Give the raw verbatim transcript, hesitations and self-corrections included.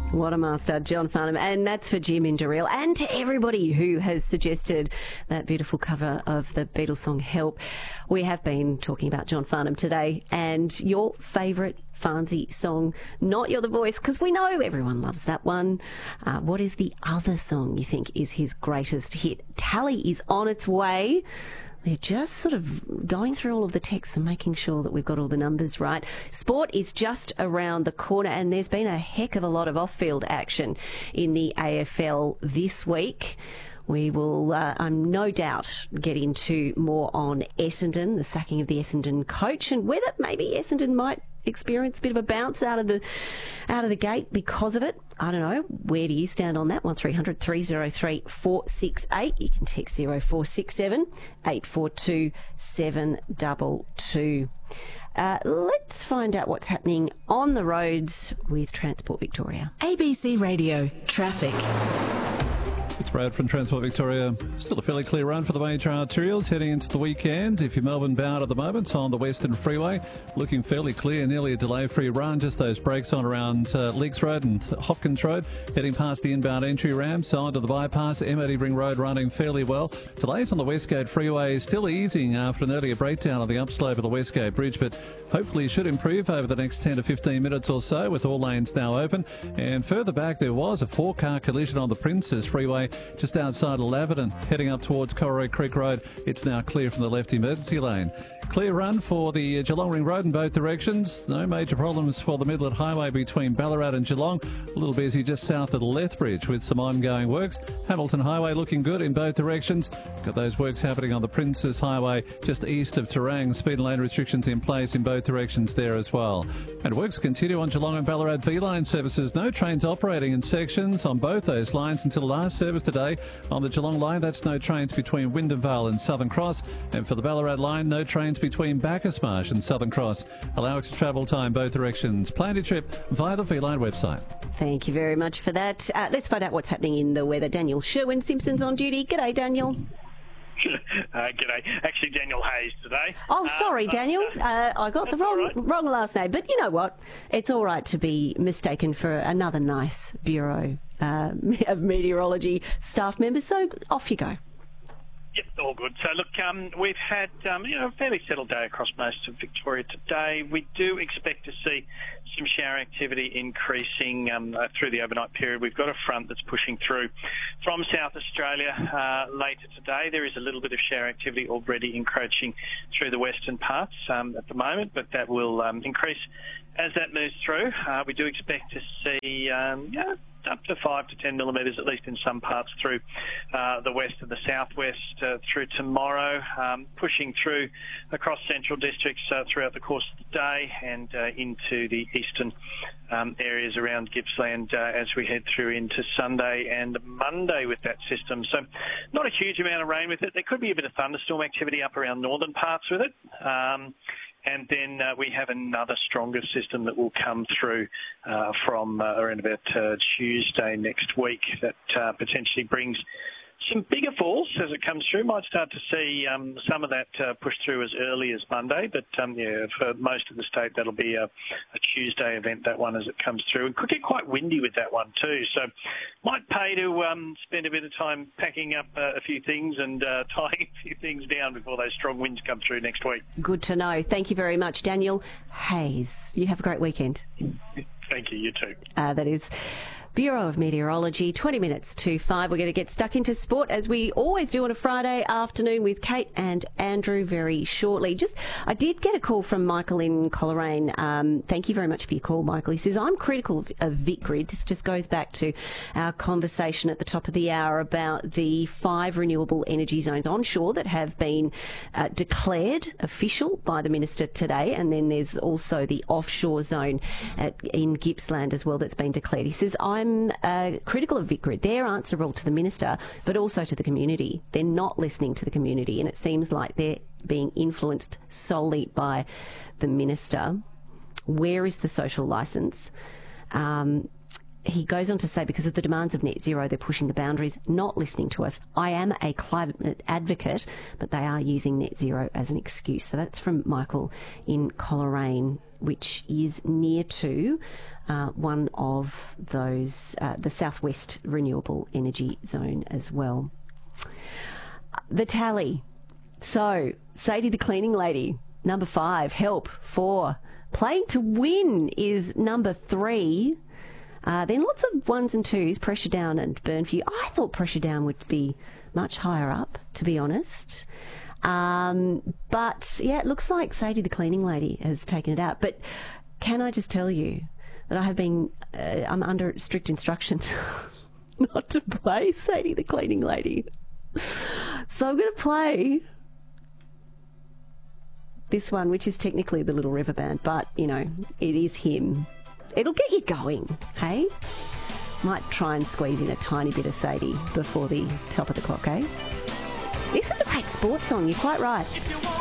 What a master, John Farnham. And that's for Jim Indereel and to everybody who has suggested that beautiful cover of the Beatles song Help. We have been talking about John Farnham today and your favourite Farnsey song, Not You're the Voice, because we know everyone loves that one. Uh, what is the other song you think is his greatest hit? Tally is on its way. They're just sort of going through all of the texts and making sure that we've got all the numbers right. Sport is just around the corner and there's been a heck of a lot of off-field action in the A F L this week. We will, uh, um, no doubt, get into more on Essendon, the sacking of the Essendon coach, and whether maybe Essendon might experience a bit of a bounce out of the out of the gate because of it. I don't know. Where do you stand on that? one three hundred three oh three four six eight. You can text oh four six seven eight four two seven two two. Uh, let's find out what's happening on the roads with Transport Victoria. A B C Radio Traffic. It's Brad from Transport Victoria. Still a fairly clear run for the major arterials heading into the weekend. If you're Melbourne bound at the moment on the Western Freeway, looking fairly clear, nearly a delay-free run. Just those brakes on around uh, Leaks Road and Hopkins Road, heading past the inbound entry ramps onto the bypass. Emmerding Ring Road running fairly well. Delays on the Westgate Freeway still easing after an earlier breakdown on the upslope of the Westgate Bridge, but hopefully it should improve over the next ten to fifteen minutes or so with all lanes now open. And further back, there was a four-car collision on the Princes Freeway just outside of Laverton, heading up towards Corroy Creek Road. It's now clear from the left emergency lane. Clear run for the Geelong Ring Road in both directions. No major problems for the Midland Highway between Ballarat and Geelong. A little busy just south of the Lethbridge with some ongoing works. Hamilton Highway looking good in both directions. Got those works happening on the Princes Highway just east of Terang. Speed and lane restrictions in place in both directions there as well. And works continue on Geelong and Ballarat V-line services. No trains operating in sections on both those lines until last service today. On the Geelong line, that's no trains between Wyndham Vale and Southern Cross. And for the Ballarat line, no trains between Bacchus Marsh and Southern Cross. Allow extra travel time both directions. Plan your trip via the V-Line website. Thank you very much for that. Uh, let's find out what's happening in the weather. Daniel Sherwin Simpson's on duty. G'day, Daniel. Uh, g'day. Actually, Daniel Hayes today. Oh, sorry, uh, Daniel. Uh, I got the wrong right. wrong last name. But you know what? It's all right to be mistaken for another nice Bureau uh, of Meteorology staff member. So off you go. Yep, all good. So, look, um, we've had um, you know, a fairly settled day across most of Victoria today. We do expect to see some shower activity increasing um, uh, through the overnight period. We've got a front that's pushing through from South Australia uh, later today. There is a little bit of shower activity already encroaching through the western parts um, at the moment, but that will um, increase as that moves through. Uh, we do expect to see um, yeah, up to five to ten millimetres, at least in some parts through uh, the west and the southwest uh, through tomorrow, um, pushing through across central districts uh, throughout the course of the day and uh, into the eastern um, areas around Gippsland uh, as we head through into Sunday and Monday with that system. So not a huge amount of rain with it. There could be a bit of thunderstorm activity up around northern parts with it. Um, And then uh, we have another stronger system that will come through uh, from uh, around about uh, Tuesday next week that uh, potentially brings some bigger falls as it comes through. Might start to see um, some of that uh, push through as early as Monday, but um, yeah, for most of the state that'll be a, a Tuesday event, that one, as it comes through. And could get quite windy with that one too, so might pay to um, spend a bit of time packing up uh, a few things and uh, tying a few things down before those strong winds come through next week. Good to know. Thank you very much, Daniel Hayes. You have a great weekend. Thank you, you too. Uh, that is Bureau of Meteorology, twenty minutes to five. We're going to get stuck into sport as we always do on a Friday afternoon with Kate and Andrew very shortly. Just, I did get a call from Michael in Coleraine. Um, thank you very much for your call, Michael. He says, I'm critical of, of VicGrid. This just goes back to our conversation at the top of the hour about the five renewable energy zones onshore that have been uh, declared official by the Minister today. And then there's also the offshore zone at, in Gippsland as well that's been declared. He says, I'm uh, critical of VicGrid. They're answerable to the Minister, but also to the community. They're not listening to the community, and it seems like they're being influenced solely by the Minister. Where is the social licence? Um, he goes on to say, because of the demands of net zero, they're pushing the boundaries, not listening to us. I am a climate advocate, but they are using net zero as an excuse. So that's from Michael in Coleraine, which is near to uh, one of those, uh, the Southwest Renewable Energy Zone as well. The tally. So, Sadie the Cleaning Lady, number five. Help, four. Playing to Win is number three. Uh, then lots of ones and twos, Pressure Down and Burn For You. I thought Pressure Down would be much higher up, to be honest. Um, but, yeah, it looks like Sadie the Cleaning Lady has taken it out. But can I just tell you that I have been, uh, I'm under strict instructions not to play Sadie the Cleaning Lady. So I'm going to play this one, which is technically the Little River Band, but, you know, it is him. It'll get you going, hey? Might try and squeeze in a tiny bit of Sadie before the top of the clock, eh? This is a great sports song, you're quite right.